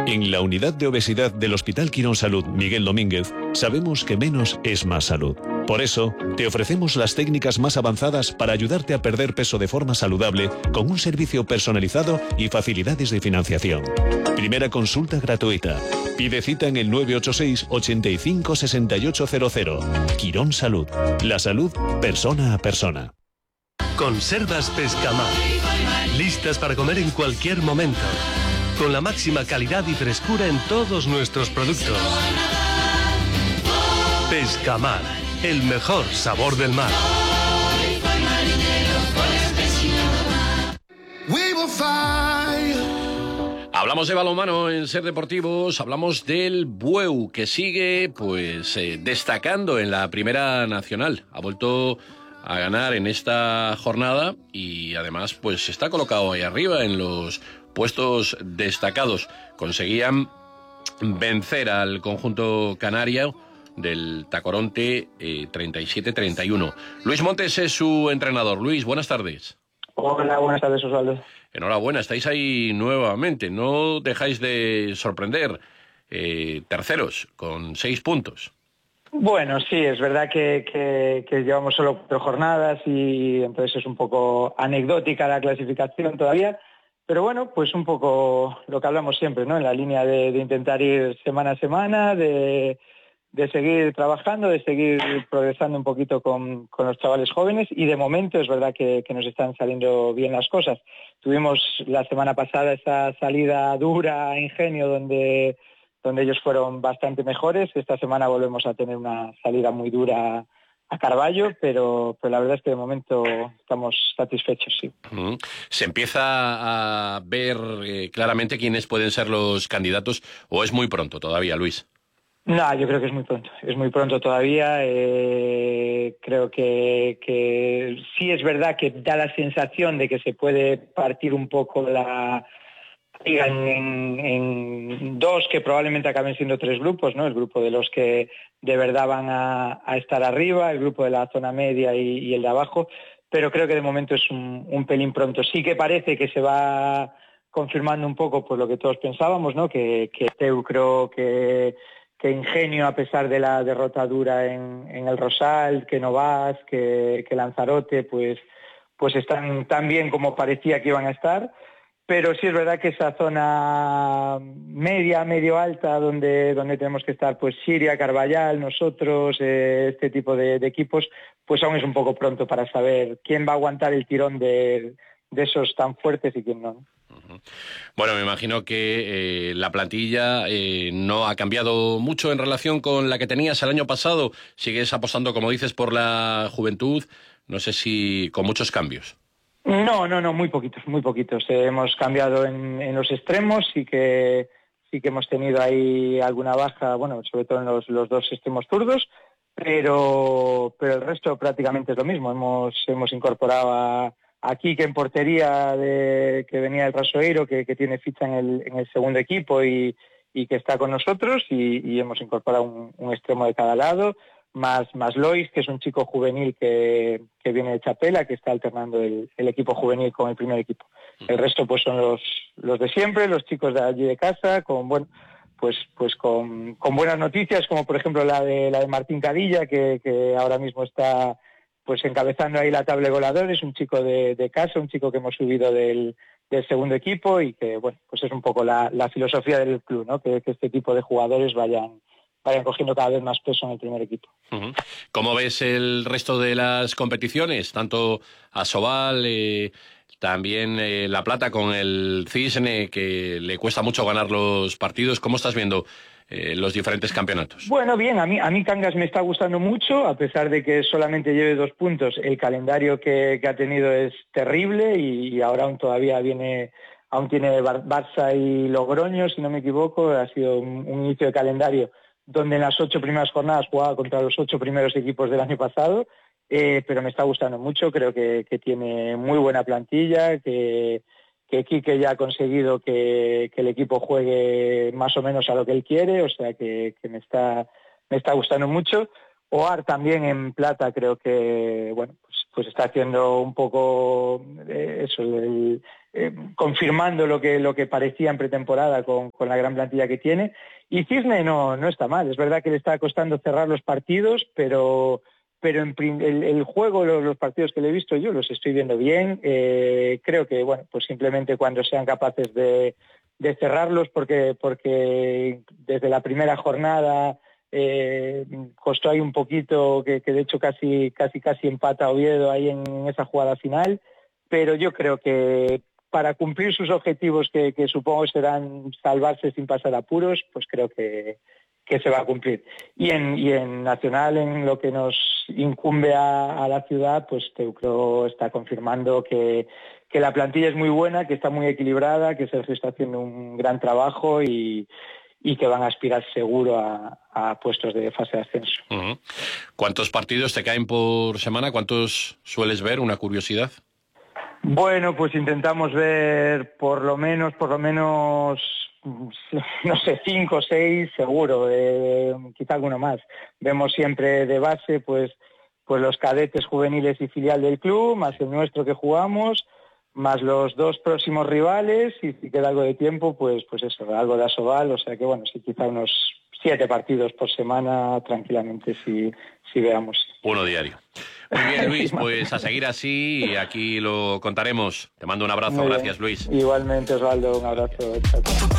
En la unidad de obesidad del Hospital Quirón Salud Miguel Domínguez sabemos que menos es más salud. Por eso, te ofrecemos las técnicas más avanzadas para ayudarte a perder peso de forma saludable con un servicio personalizado y facilidades de financiación. Primera consulta gratuita. Pide cita en el 986 85 6800. Quirón Salud. La salud persona a persona. Conservas Pescamar. Listas para comer en cualquier momento. Con la máxima calidad y frescura en todos nuestros productos. Pescamar, el mejor sabor del mar. Hablamos de balonmano en Ser Deportivos, hablamos del Bueu, que sigue destacando en la Primera Nacional. Ha vuelto a ganar en esta jornada y además está colocado ahí arriba en los puestos destacados. Conseguían vencer al conjunto canario del Tacoronte 37-31. Luis Montes es su entrenador. Luis, buenas tardes. Hola, buenas tardes, Osvaldo. Enhorabuena, estáis ahí nuevamente. No dejáis de sorprender. Terceros, con 6 puntos. Bueno, sí, es verdad que llevamos solo 4 jornadas y entonces es un poco anecdótica la clasificación todavía. Pero bueno, pues un poco lo que hablamos siempre, ¿no? En la línea de intentar ir semana a semana, de seguir trabajando, de seguir progresando un poquito con los chavales jóvenes y de momento es verdad que nos están saliendo bien las cosas. Tuvimos la semana pasada esa salida dura a Ingenio donde ellos fueron bastante mejores. Esta semana volvemos a tener una salida muy dura a Carballo, pero la verdad es que de momento estamos satisfechos, sí. ¿Se empieza a ver claramente quiénes pueden ser los candidatos o es muy pronto todavía, Luis? No, yo creo que es muy pronto todavía. Creo que sí es verdad que da la sensación de que se puede partir un poco la liga en 2, que probablemente acaben siendo 3 grupos, ¿no? El grupo de los que de verdad van a estar arriba, el grupo de la zona media y el de abajo, pero creo que de momento es un pelín pronto. Sí que parece que se va confirmando un poco pues lo que todos pensábamos, ¿no? Que Teucro, que Ingenio, a pesar de la derrota dura en el Rosal, que Novas, que Lanzarote, pues están tan bien como parecía que iban a estar. Pero sí es verdad que esa zona media, medio alta, donde tenemos que estar, pues Siria, Carballal, nosotros, este tipo de equipos, pues aún es un poco pronto para saber quién va a aguantar el tirón de esos tan fuertes y quién no. Bueno, me imagino que la plantilla no ha cambiado mucho en relación con la que tenías el año pasado. Sigues apostando, como dices, por la juventud. No sé si con muchos cambios. No, muy poquitos. Hemos cambiado en los extremos, sí que hemos tenido ahí alguna baja, bueno, sobre todo en los 2 extremos zurdos, pero el resto prácticamente es lo mismo. Hemos incorporado a Quique en portería, que venía del Rasoeiro, que tiene ficha en el segundo equipo y que está con nosotros, y hemos incorporado un extremo de cada lado, más Lois, que es un chico juvenil que viene de Chapela, que está alternando el equipo juvenil con el primer equipo. El resto pues son los de siempre, los chicos de allí de casa, con buenas noticias, como por ejemplo la de Martín Cadilla, que ahora mismo está pues encabezando ahí la tabla de goleadores, un chico de casa, un chico que hemos subido del segundo equipo y que bueno, pues es un poco la filosofía del club, ¿no? Que este tipo de jugadores vayan cogiendo cada vez más peso en el primer equipo. ¿Cómo ves el resto de las competiciones? Tanto Asobal, también La Plata con el Cisne, que le cuesta mucho ganar los partidos. ¿Cómo estás viendo los diferentes campeonatos? Bueno, bien, a mí Cangas me está gustando mucho, a pesar de que solamente lleve 2 puntos. El calendario que ha tenido es terrible y ahora aún tiene Barça y Logroño, si no me equivoco. Ha sido un inicio de calendario donde en las 8 primeras jornadas jugaba contra los 8 primeros equipos del año pasado, pero me está gustando mucho. Creo que tiene muy buena plantilla, que Quique ya ha conseguido que el equipo juegue más o menos a lo que él quiere, o sea que me está gustando mucho. Oar también en Plata creo que bueno pues está haciendo un poco eso, confirmando lo que parecía en pretemporada con la gran plantilla que tiene. Y Cisne no está mal, es verdad que le está costando cerrar los partidos, pero el juego, los partidos que le he visto yo los estoy viendo bien. Creo que, bueno, pues simplemente cuando sean capaces de cerrarlos, porque desde la primera jornada costó ahí un poquito, que de hecho casi empata Oviedo ahí en esa jugada final, pero yo creo que para cumplir sus objetivos, que supongo serán salvarse sin pasar apuros, pues creo que se va a cumplir. Y en Nacional, en lo que nos incumbe a la ciudad, pues Teucro está confirmando que la plantilla es muy buena, que está muy equilibrada, que Sergio está haciendo un gran trabajo y que van a aspirar seguro a puestos de fase de ascenso. Uh-huh. ¿Cuántos partidos te caen por semana? ¿Cuántos sueles ver? Una curiosidad. Bueno, pues intentamos ver por lo menos, no sé, 5 o 6 seguro, quizá alguno más. Vemos siempre de base pues los cadetes juveniles y filial del club, más el nuestro que jugamos, más los 2 próximos rivales, y si queda algo de tiempo, pues eso, algo de Asobal, o sea que bueno, sí, quizá unos 7 partidos por semana tranquilamente si veamos. Uno diario. Muy bien, Luis, pues a seguir así y aquí lo contaremos. Te mando un abrazo, gracias, Luis. Igualmente, Osvaldo, un abrazo. Chao.